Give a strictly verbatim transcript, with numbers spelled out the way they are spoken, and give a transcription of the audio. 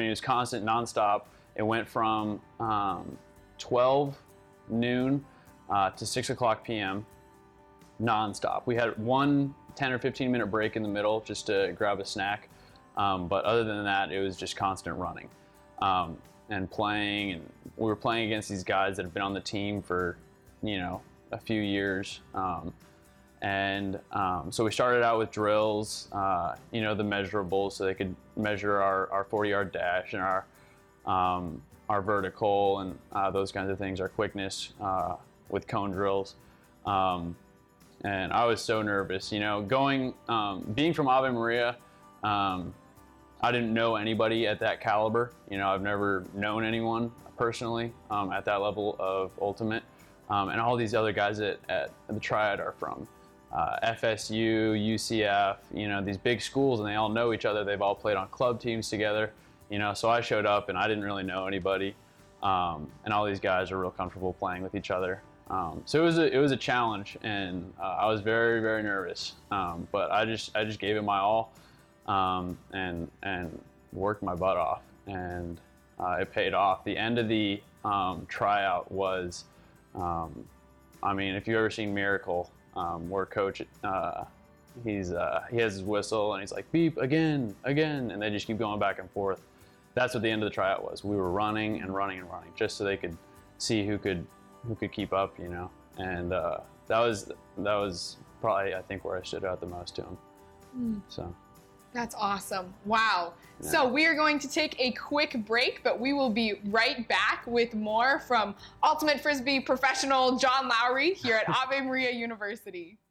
it was constant, nonstop. It went from um, twelve noon uh, to six o'clock p m nonstop. We had one ten or fifteen minute break in the middle just to grab a snack. Um, but other than that, it was just constant running um, and playing. And we were playing against these guys that have been on the team for, you know, a few years. Um, and um, so we started out with drills, uh, you know, the measurables, so they could measure our, our forty yard dash and our, um, our vertical and uh, those kinds of things, our quickness uh, with cone drills. Um, and I was so nervous, you know, going, um, being from Ave Maria, um, I didn't know anybody at that caliber. You know, I've never known anyone personally um, at that level of ultimate. Um, and all these other guys at, at the Triad are from uh, F S U, U C F, you know, these big schools, and they all know each other. They've all played on club teams together, you know, so I showed up and I didn't really know anybody. Um, and all these guys are real comfortable playing with each other. Um, so it was a, it was a challenge, and uh, I was very, very nervous. Um, but I just, I just gave it my all. Um, and and worked my butt off, and uh, it paid off. The end of the um, tryout was, um, I mean, if you've ever seen Miracle, um, where coach, uh, he's uh, he has his whistle and he's like beep again, again, and they just keep going back and forth. That's what the end of the tryout was. We were running and running and running just so they could see who could who could keep up, you know. And uh, that was that was probably, I think, where I stood out the most to him. Mm. So. That's awesome. Wow. Yeah. So we are going to take a quick break, but we will be right back with more from Ultimate Frisbee professional John Lowry here at Ave Maria University.